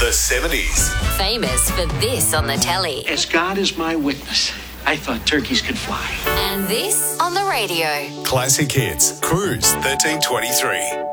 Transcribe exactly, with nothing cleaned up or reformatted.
The seventies. Famous for this on the telly. As God is my witness, I thought turkeys could fly. And this on the radio. Classic hits. Cruise thirteen twenty-three.